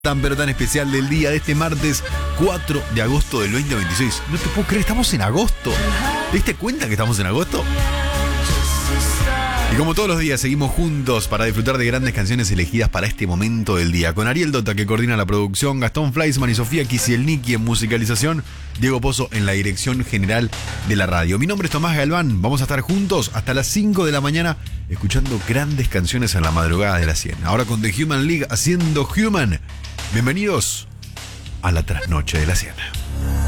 Pero tan especial del día de este martes 4 de agosto del 2026. No te puedo creer, estamos en agosto. ¿Te diste cuenta que estamos en agosto? Y como todos los días seguimos juntos para disfrutar de grandes canciones elegidas para este momento del día. Con Ariel Dota, que coordina la producción, Gastón Fleischmann y Sofía Kisielniki en musicalización, Diego Pozo en la dirección general de la radio. Mi nombre es Tomás Galván, vamos a estar juntos hasta las 5 de la mañana escuchando grandes canciones en la madrugada de la 100. Ahora con The Human League haciendo Human. Bienvenidos a la trasnoche de la 100.